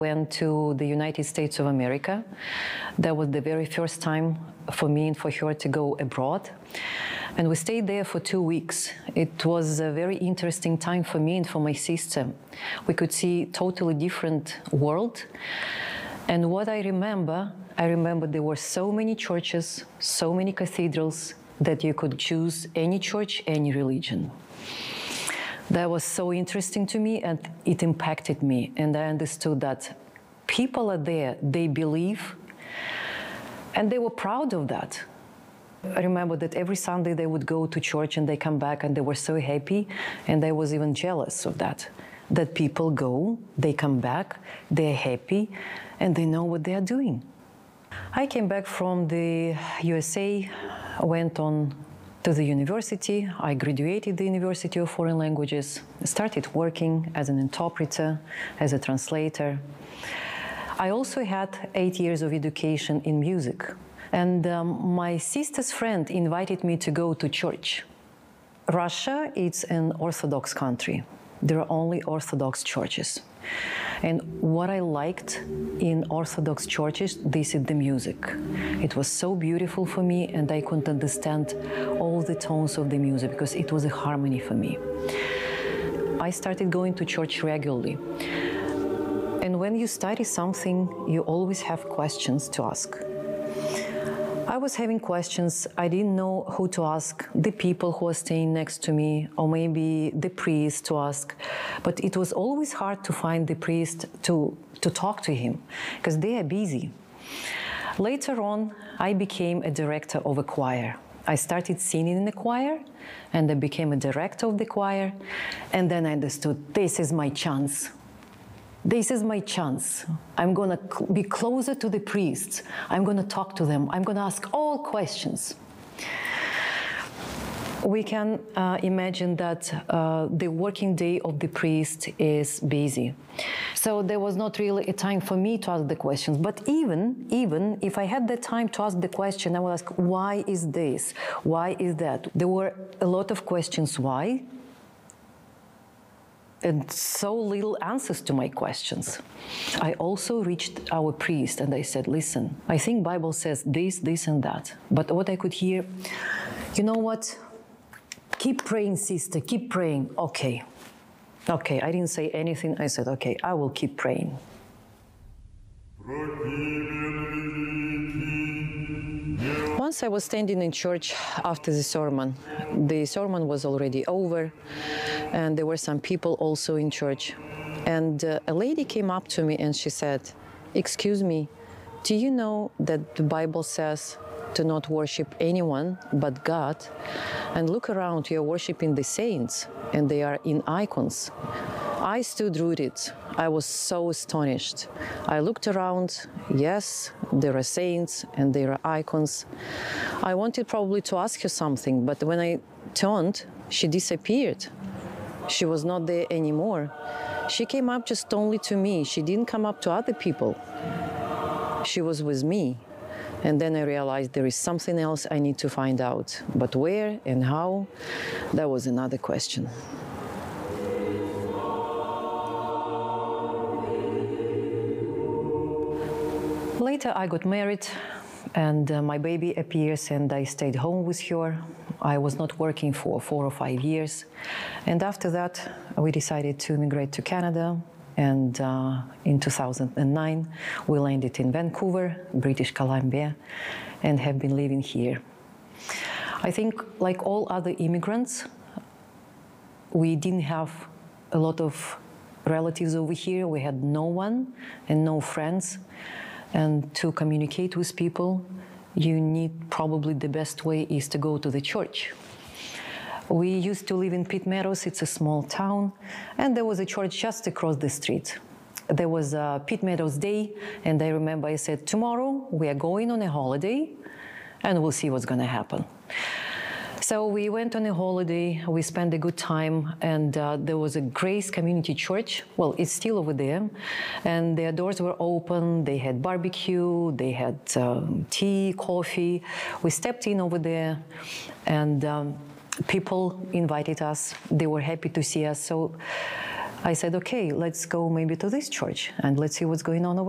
Went to the United States of America. That was the very first time for me and for her to go abroad. And we stayed there for 2 weeks. It was a very interesting time for me and for my sister. We could see totally different world. And what I remember there were so many churches, so many cathedrals, that you could choose any church, any religion. That was so interesting to me, and it impacted me. And I understood that people are there, they believe, and they were proud of that. I remember that every Sunday they would go to church and they come back and they were so happy, and I was even jealous of that. That people go, they come back, they're happy, and they know what they are doing. I came back from the USA, went on to the university. I graduated the University of Foreign Languages, started working as an interpreter, as a translator. I also had 8 years of education in music. And my sister's friend invited me to go to church. Russia is an Orthodox country. There are only Orthodox churches. And what I liked in Orthodox churches, this is the music. It was so beautiful for me, and I couldn't understand all the tones of the music because it was a harmony for me. I started going to church regularly. And when you study something, you always have questions to ask. I was having questions. I didn't know who to ask, the people who were staying next to me, or maybe the priest to ask. But it was always hard to find the priest to talk to him, because they are busy. Later on, I became a director of a choir. I started singing in the choir, and I became a director of the choir. And then I understood, this is my chance. This is my chance. I'm going to be closer to the priests. I'm going to talk to them. I'm going to ask all questions. We can imagine that the working day of the priest is busy. So there was not really a time for me to ask the questions. But even if I had the time to ask the question, I would ask, why is this? Why is that? There were a lot of questions why, and so little answers to my questions. I also reached our priest and I said, listen, I think Bible says this, this and that. But what I could hear, you know what? Keep praying, sister, keep praying. Okay, I didn't say anything. I said, okay, I will keep praying. Once I was standing in church after the sermon. The sermon was already over, and there were some people also in church. And a lady came up to me and she said, excuse me, do you know that the Bible says to not worship anyone but God? And look around, you're worshiping the saints, and they are in icons. I stood rooted. I was so astonished. I looked around. Yes, there are saints and there are icons. I wanted probably to ask her something, but when I turned, she disappeared. She was not there anymore. She came up just only to me. She didn't come up to other people. She was with me. And then I realized there is something else I need to find out. But where and how, that was another question. Later, I got married, and my baby appears, and I stayed home with her. I was not working for 4 or 5 years. And after that, we decided to immigrate to Canada. And in 2009, we landed in Vancouver, British Columbia, and have been living here. I think, like all other immigrants, we didn't have a lot of relatives over here. We had no one and no friends. And to communicate with people, you need probably the best way is to go to the church. We used to live in Pitt Meadows. It's a small town, and there was a church just across the street. There was a Pitt Meadows Day, and I remember I said, tomorrow we are going on a holiday, and we'll see what's going to happen. So we went on a holiday, we spent a good time, and there was a Grace Community Church. Well, it's still over there, and their doors were open, they had barbecue, they had tea, coffee. We stepped in over there, and people invited us. They were happy to see us. So I said, okay, let's go maybe to this church and let's see what's going on over